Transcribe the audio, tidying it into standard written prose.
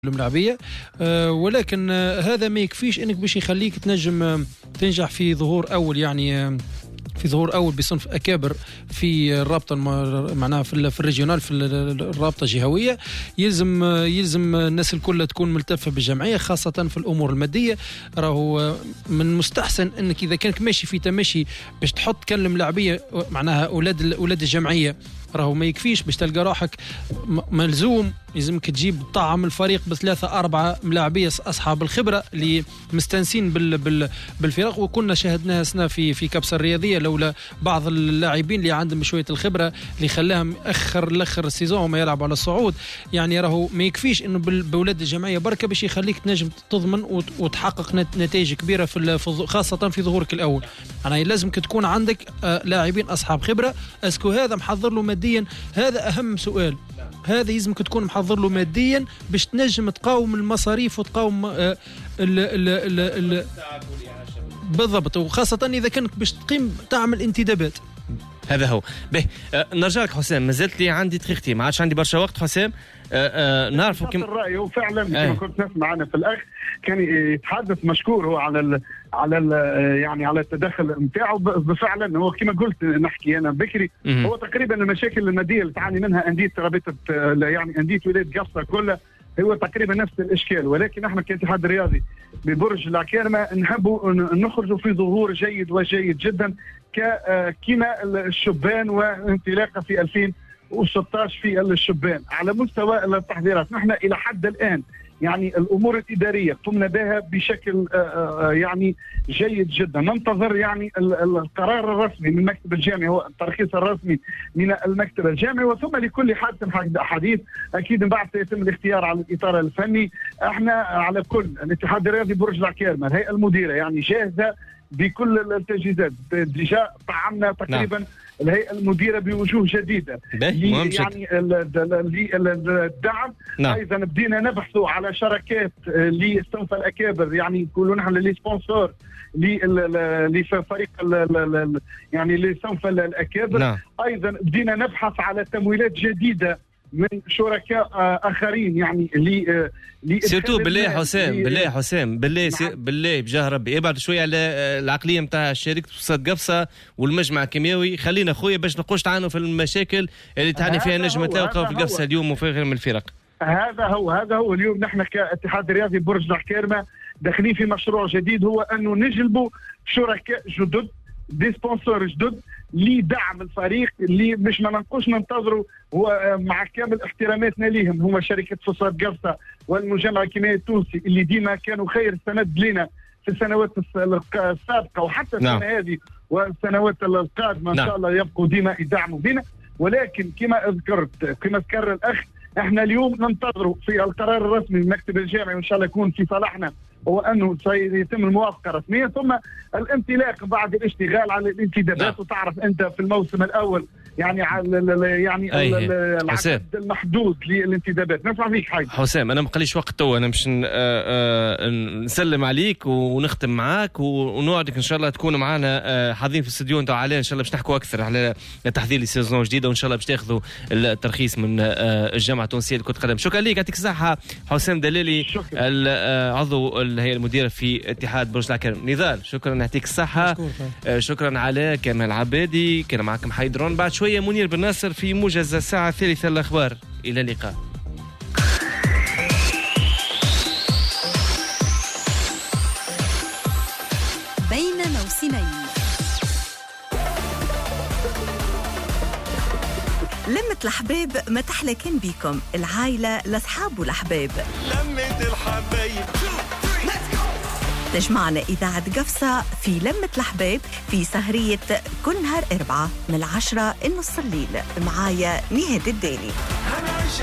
الملاعبية. ولكن هذا ما يكفيش انك باش يخليك تنجم تنجح في ظهور اول، يعني في ظهور اول بصنف اكابر في الرابطه، معناها في الريجيونال، في الرابطه الجهويه. يلزم الناس الكل تكون ملتفه بالجمعيه، خاصه في الامور الماديه. راهو من المستحسن انك اذا كانك ماشي في تمشي باش تحط كان الملاعبيه، معناها اولاد الجمعيه، راهو ما يكفيش باش تلقى روحك ملزوم. لازمك تجيب طعم الفريق بثلاثة أربعة ملاعبية أصحاب الخبرة اللي مستنسين بالفرق. وكنا شاهدناها سنة في كبسة الرياضية، لولا بعض اللاعبين اللي عندهم شوية الخبرة اللي خلاهم أخر السيزون وما يلعبوا على الصعود. يعني راهو ما يكفيش إنه بولاد الجمعية بركة باش يخليك تنجم تضمن وتحقق نتائج كبيرة خاصة في ظهورك الأول. يعني لازمك تكون عندك لاعبين أصحاب خبرة. أسكو هذا محضر له ماديا؟ هذا أهم سؤال. هذا يلزمك تكون محضر له ماديا باش تنجم تقاوم المصاريف وتقاوم بالضبط، وخاصة إذا كانت باش تقيم تعمل انتدابات. هذا هو. به نرجع لك حسام، ما زلت لي عندي دقيقتين، ما عادش عندي برشا وقت. حسام نعرفوا كم الرأي، وفعلا كما كنت نسمع معنا في الأخ كان يتحدث مشكور هو يعني على التدخل نتاعو. فعلا هو كما قلت نحكي انا بكري، هو تقريبا المشاكل الماديه اللي تعاني منها انديه رابطه، يعني انديه ولايه قفصه كلها، هو تقريبا نفس الاشكال. ولكن احنا كاتحاد رياضي ببرج العكارمه نحبوا نخرجوا في ظهور جيد وجيد جدا كما الشبان، وانطلاقه في 2016 في الشبان. على مستوى التحضيرات نحن الى حد الان يعني الامور الاداريه قمنا بها بشكل يعني جيد جدا. ننتظر يعني القرار الرسمي من المكتب الجامعي، هو الترخيص الرسمي من المكتب الجامعي، وثم لكل حادث حديث اكيد من بعد سيتم الاختيار على الاطار الفني. احنا على كل الاتحاد الرياضي برج العكارمه الهيئه المديره يعني جاهزه بكل التجهيزات. ديجا طعمنا تقريبا الهيئه المديره بوجوه جديده يعني الدعم. ايضا بدينا نبحثوا على شركات لصنف الاكابر، يعني يقولوا نحن لي سبونسور لفريق يعني لصنف الاكابر. ايضا بدينا نبحث على تمويلات جديده من شركاء اخرين، يعني سيرتو بالله حسام بالله بجاه ربي ابعد شويه على العقليه نتاع شركه وسط قفصه والمجمع الكيماوي. خلينا خويا باش نقوش تعانوا في المشاكل اللي تعاني فيها نجمه تلقى في قفصه اليوم وفي غير من الفرق. هذا هو اليوم نحن كاتحاد رياضي برج العكارمه داخلين في مشروع جديد، هو انه نجلبوا شركاء جدد، دي سبونسور جدد لدعم الفريق، اللي مش ما ننقوش ننتظروا. هو مع كامل احتراماتنا ليهم، هما شركه فصاد قفصه والمجمع الكيميائي التونسي اللي ديما كانوا خير سند لنا في السنوات السابقه وحتى السنه هذه والسنوات القادمه ان شاء الله يبقوا ديما يدعموا بنا. ولكن كما ذكر الاخ، احنا اليوم ننتظروا في القرار الرسمي من المكتب الجامعي، وان شاء الله يكون في صالحنا، هو انه سيتم الموافقه رسميا، ثم الانطلاق بعد الاشتغال على الانتدابات. وتعرف انت في الموسم الاول يعني العدد المحدود للانتدابات. نسمع فيك حاجه حسام، انا ما بقاليش وقت تو، انا مش نسلم عليك ونختم معاك ونوعدك ان شاء الله تكون معنا حاضرين في الاستوديو نتاع عليه ان شاء الله باش نحكوا اكثر على تحضير لسيزون جديده، وان شاء الله باش تاخذوا الترخيص من الجامعه التونسيه لكرة القدم. شكرا لك، يعطيك الصحه حسام دلالي، عضو الهيئه المديره في اتحاد برج العكارمه. نضال شكرا، يعطيك الصحه. شكرا على كمال عبادي، كان معكم حيدرون. بعد شويه منير بن ناصر في موجز الساعه الثالثه الاخبار. الى اللقاء. بين موسمين لمة الحباب ما تحلى كان بيكم العائلة لأصحاب والأحباب. لمة الحبايب تجمعنا إذاعة قفصة في لمة الحباب في سهرية كل نهار 4 من 10 النص الليل. معايا نهاد الدالي.